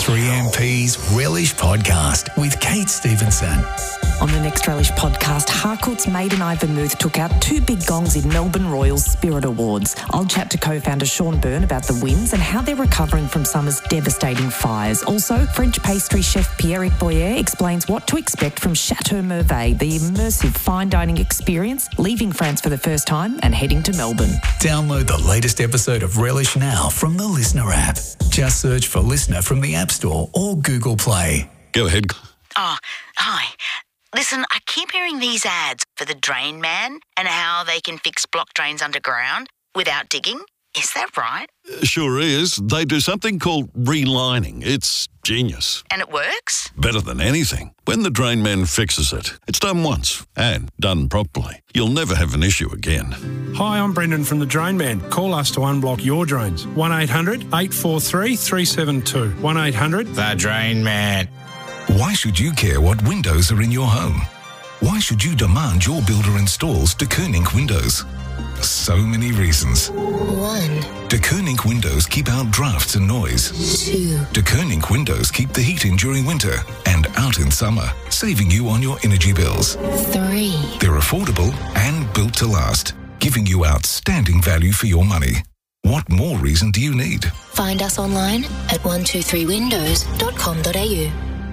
3MP's Relish Podcast with Kate Stevenson. On the next Relish Podcast, Harcourt's Maiden Eye Vermouth took out 2 big gongs in Melbourne Royals Spirit Awards. I'll chat to co-founder Sean Byrne about the wins and how they're recovering from summer's devastating fires. Also, French pastry chef Pierrick Boyer explains what to expect from Chateau Merveille, the immersive fine dining experience, leaving France for the first time and heading to Melbourne. Download the latest episode of Relish now from the Listener app. Just search for Listener from the App Store or Google Play. Go ahead. Oh, hi. Listen, I keep hearing these ads for the Drain Man and how they can fix blocked drains underground without digging. Is that right? Sure is. They do something called relining. It's genius. And it works? Better than anything. When the Drain Man fixes it, it's done once and done properly. You'll never have an issue again. Hi, I'm Brendan from the Drain Man. Call us to unblock your drains. 1800 843 372. 1800 The Drain Man. Why should you care what windows are in your home? Why should you demand your builder installs De Koning windows? So many reasons. 1. De Koning windows keep out drafts and noise. 2. De Koning windows keep the heat in during winter and out in summer, saving you on your energy bills. 3. They're affordable and built to last, giving you outstanding value for your money. What more reason do you need? Find us online at 123windows.com.au.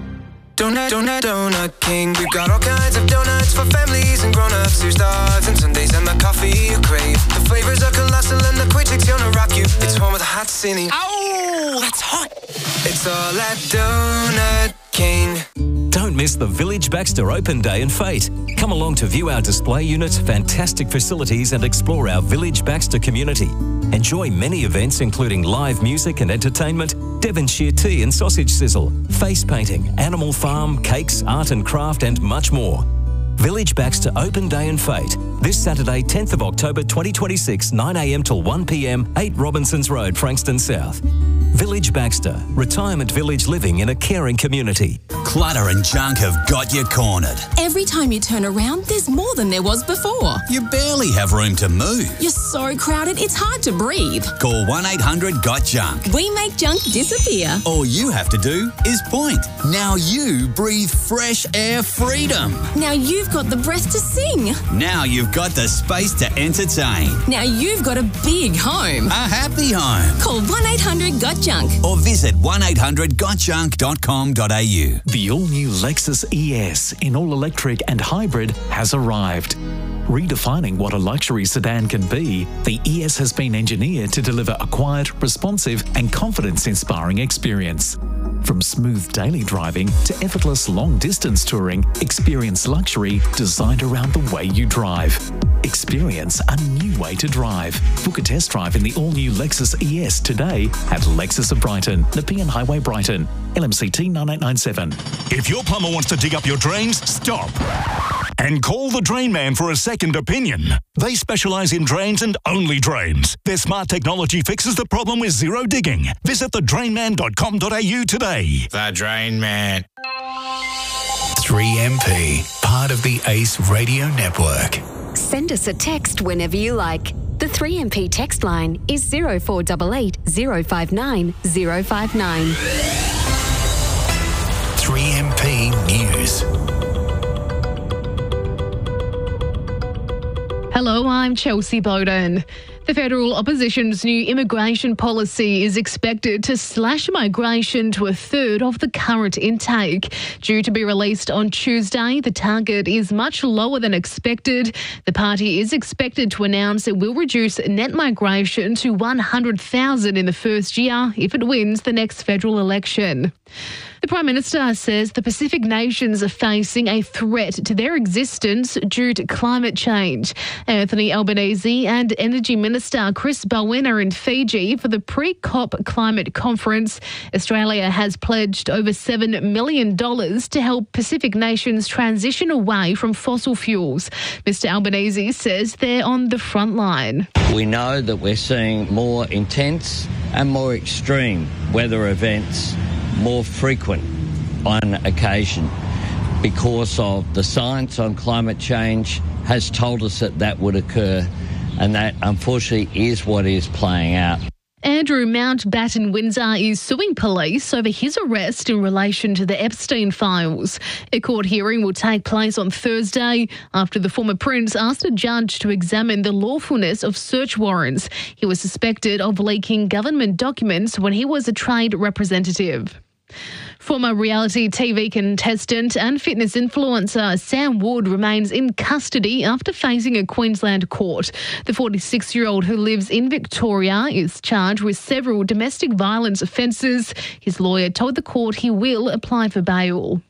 Donut King. We've got all kinds of donuts for families and grown-ups who starve, and Sundays and the coffee you crave. The flavors are colossal and the quick gonna rock you. It's home of the hot city. Oh, that's hot. It's all at Donut King. Don't miss the Village Baxter Open Day and Fete. Come along to view our display units, fantastic facilities and explore our Village Baxter community. Enjoy many events including live music and entertainment, Devonshire tea and sausage sizzle, face painting, animal farm, cakes, art and craft and much more. Village Baxter Open Day and Fete. This Saturday, 10th of October 2026, 9am till 1pm, 8 Robinsons Road, Frankston South. Village Baxter, retirement village living in a caring community. Clutter and junk have got you cornered. Every time you turn around, there's more than there was before. You barely have room to move. You're so crowded, it's hard to breathe. Call 1-800-GOT-JUNK. We make junk disappear. All you have to do is point. Now you breathe fresh air freedom. Now you've got the breath to sing. Now you've got the space to entertain. Now you've got a big home. A happy home. Call 1-800-GOT-JUNK. Or visit 1-800-GOT-JUNK.com.au. The all-new Lexus ES in all-electric and hybrid has arrived. Redefining what a luxury sedan can be, the ES has been engineered to deliver a quiet, responsive and confidence-inspiring experience. From smooth daily driving to effortless long-distance touring, experience luxury designed around the way you drive. Experience a new way to drive. Book a test drive in the all-new Lexus ES today at Lexus of Brighton, Nepean Highway, Brighton, LMCT 9897. If your plumber wants to dig up your drains, stop. And call the Drain Man for a second opinion. They specialise in drains and only drains. Their smart technology fixes the problem with zero digging. Visit thedrainman.com.au today. The Drain Man. 3MP, part of the ACE Radio Network. Send us a text whenever you like. The 3MP text line is 0488 059 059. 3MP News. Hello, I'm Chelsea Bowden. The federal opposition's new immigration policy is expected to slash migration to a third of the current intake. Due to be released on Tuesday, the target is much lower than expected. The party is expected to announce it will reduce net migration to 100,000 in the first year if it wins the next federal election. The Prime Minister says the Pacific nations are facing a threat to their existence due to climate change. Anthony Albanese and Energy Minister Chris Bowen are in Fiji for the pre-COP climate conference. Australia has pledged over $7 million to help Pacific nations transition away from fossil fuels. Mr Albanese says they're on the front line. We know that we're seeing more intense and more extreme weather events, more frequent on occasion, because of the science on climate change has told us that that would occur, and that unfortunately is what is playing out. Andrew Mountbatten Windsor is suing police over his arrest in relation to the Epstein files. A court hearing will take place on Thursday after the former prince asked a judge to examine the lawfulness of search warrants. He was suspected of leaking government documents when he was a trade representative. Former reality TV contestant and fitness influencer Sam Wood remains in custody after facing a Queensland court. The 46-year-old who lives in Victoria is charged with several domestic violence offences. His lawyer told the court he will apply for bail.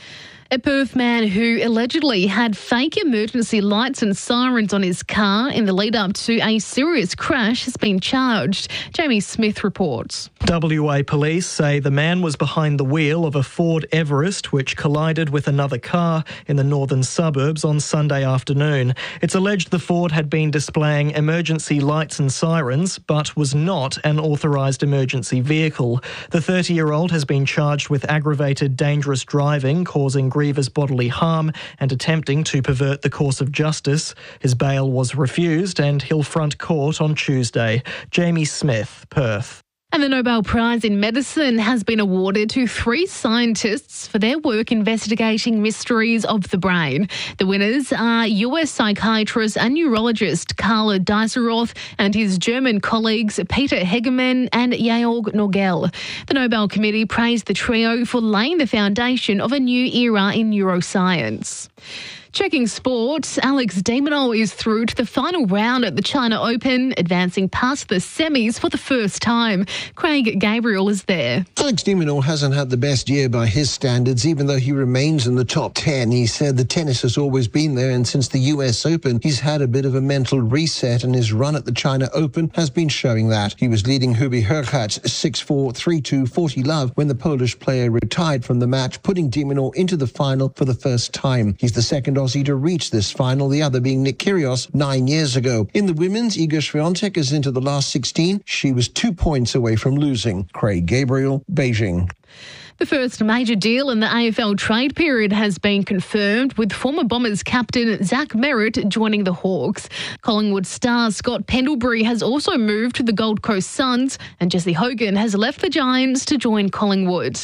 A Perth man who allegedly had fake emergency lights and sirens on his car in the lead-up to a serious crash has been charged. Jamie Smith reports. WA police say the man was behind the wheel of a Ford Everest which collided with another car in the northern suburbs on Sunday afternoon. It's alleged the Ford had been displaying emergency lights and sirens but was not an authorised emergency vehicle. The 30-year-old has been charged with aggravated dangerous driving causing grievous bodily harm and attempting to pervert the course of justice. His bail was refused and he'll front court on Tuesday. Jamie Smith, Perth. And the Nobel Prize in Medicine has been awarded to 3 scientists for their work investigating mysteries of the brain. The winners are US psychiatrist and neurologist Karl Dieseroth and his German colleagues Peter Hegemann and Georg Nogel. The Nobel Committee praised the trio for laying the foundation of a new era in neuroscience. Checking sports, Alex de Minaur is through to the final round at the China Open, advancing past the semis for the first time. Craig Gabriel is there. Alex de Minaur hasn't had the best year by his standards, even though he remains in the top 10. He said the tennis has always been there, and since the US Open, he's had a bit of a mental reset, and his run at the China Open has been showing that. He was leading Hubi Hurkacz 6-4, 3-2, 40-love when the Polish player retired from the match, putting de Minaur into the final for the first time. He's the second Aussie to reach this final, the other being Nick Kyrgios 9 years ago. In the women's, Iga Swiatek is into the last 16. She was 2 points away from losing. Craig Gabriel, Beijing. The first major deal in the AFL trade period has been confirmed, with former Bombers captain Zach Merritt joining the Hawks. Collingwood star Scott Pendlebury has also moved to the Gold Coast Suns, and Jesse Hogan has left the Giants to join Collingwood.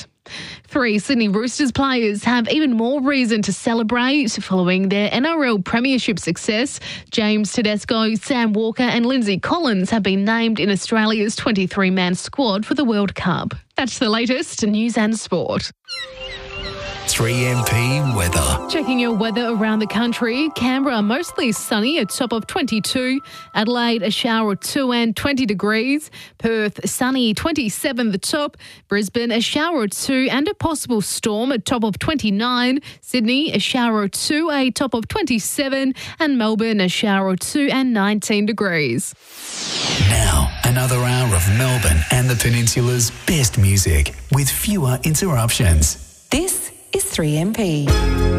3 Sydney Roosters players have even more reason to celebrate following their NRL premiership success. James Tedesco, Sam Walker and Lindsay Collins have been named in Australia's 23-man squad for the World Cup. That's the latest news and sport. 3MP weather. Checking your weather around the country. Canberra mostly sunny, a top of 22. Adelaide a shower or 2 and 20 degrees. Perth sunny, 27 the top. Brisbane a shower or 2 and a possible storm, a top of 29. Sydney a shower or 2, a top of 27. And Melbourne a shower or 2 and 19 degrees. Now, another hour of Melbourne and the Peninsula's best music with fewer interruptions. This is 3MP.